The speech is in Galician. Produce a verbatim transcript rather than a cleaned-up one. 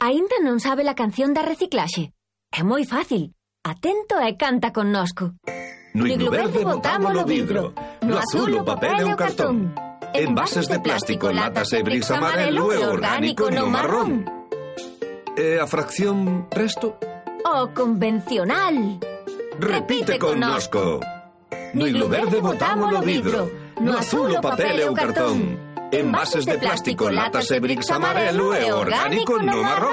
Aínda non sabe a canción da reciclaxe? É moi fácil. Atento e canta connosco. No iglo verde botámolo vidro, no azul o papel e o cartón. Envases de plástico, latas e bricks amarelo e orgánico no marrón. E a fracción resto? O convencional. Repite connosco. No iglo verde botámolo vidro, no azul o papel e o cartón. Envases de plástico, latas e bricks amarelo e orgánico no marrón.